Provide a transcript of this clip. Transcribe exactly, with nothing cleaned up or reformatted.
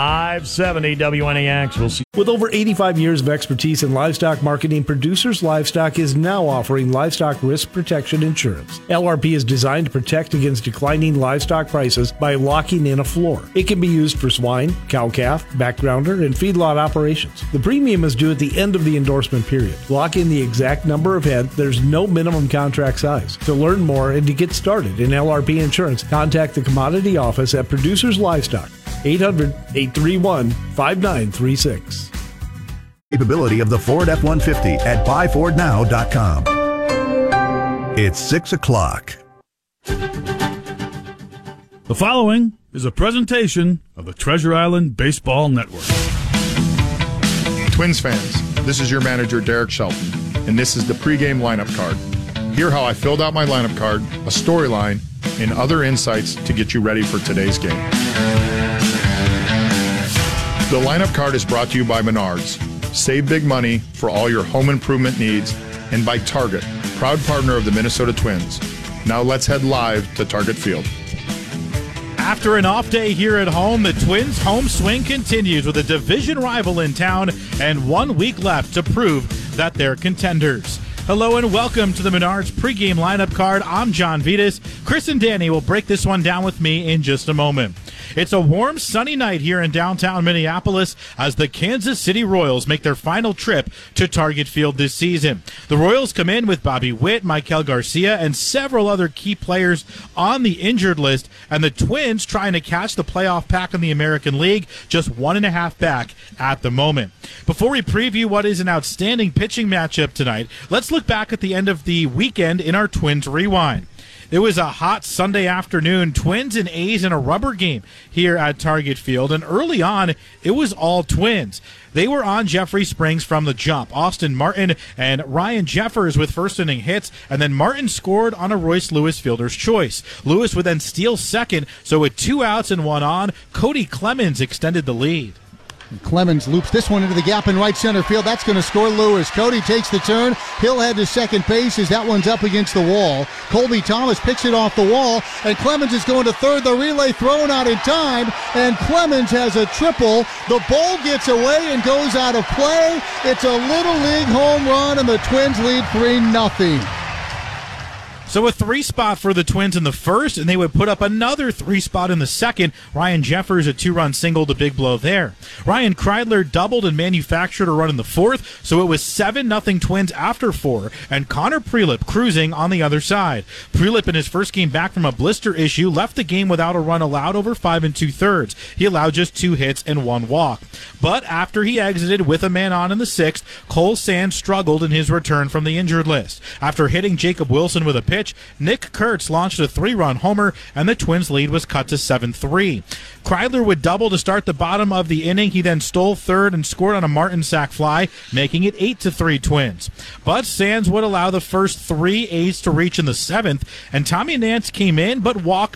five seventy W N A X. We'll see. With over eighty-five years of expertise in livestock marketing, Producers Livestock is now offering livestock risk protection insurance. L R P is designed to protect against declining livestock prices by locking in a floor. It can be used for swine, cow-calf, backgrounder, and feedlot operations. The premium is due at the end of the endorsement period. Lock in the exact number of head. There's no minimum contract size. To learn more and to get started in L R P insurance, contact the commodity office at Producers Livestock. eight hundred, eight three one, five nine three six. Capability of the Ford F one fifty at buy ford now dot com. It's six o'clock. The following is a presentation of the Treasure Island Baseball Network. Twins fans, this is your manager, Derek Shelton, and this is the pregame lineup card. Hear how I filled out my lineup card, a storyline, and other insights to get you ready for today's game. The lineup card is brought to you by Menards. Save big money for all your home improvement needs, and by Target, proud partner of the Minnesota Twins. Now let's head live to Target Field. After an off day here at home, the Twins' home swing continues with a division rival in town and one week left to prove that they're contenders. Hello and welcome to the Menards pregame lineup card. I'm John Vitas. Chris and Danny will break this one down with me in just a moment. It's a warm, sunny night here in downtown Minneapolis as the Kansas City Royals make their final trip to Target Field this season. The Royals come in with Bobby Witt, Maikel Garcia, and several other key players on the injured list, and the Twins trying to catch the playoff pack in the American League, just one and a half back at the moment. Before we preview what is an outstanding pitching matchup tonight, let's look back at the end of the weekend in our Twins Rewind. It was a hot Sunday afternoon, Twins and A's in a rubber game here at Target Field, and early on, it was all Twins. They were on Jeffrey Springs from the jump. Austin Martin and Ryan Jeffers with first inning hits, and then Martin scored on a Royce Lewis fielder's choice. Lewis would then steal second, so with two outs and one on, Cody Clemens extended the lead. Clemens loops this one into the gap in right center field. That's going to score Lewis. Cody takes the turn. He'll head to second base as that one's up against the wall. Colby Thomas picks it off the wall, and Clemens is going to third. The relay thrown out in time, and Clemens has a triple. The ball gets away and goes out of play. It's a Little League home run, and the Twins lead three nothing. So a three-spot for the Twins in the first, and they would put up another three-spot in the second. Ryan Jeffers, a two-run single to big blow there. Ryan Kreidler doubled and manufactured a run in the fourth, so it was seven nothing Twins after four, and Connor Prelip cruising on the other side. Prelip, in his first game back from a blister issue, left the game without a run allowed over five and two-thirds. He allowed just two hits and one walk. But after he exited with a man on in the sixth, Cole Sands struggled in his return from the injured list. After hitting Jacob Wilson with a pitch, Nick Kurtz launched a three-run homer, and the Twins' lead was cut to seven three. Kreidler would double to start the bottom of the inning. He then stole third and scored on a Martin sac fly, making it eight to three Twins. But Sands would allow the first three A's to reach in the seventh, and Tommy Nance came in but walked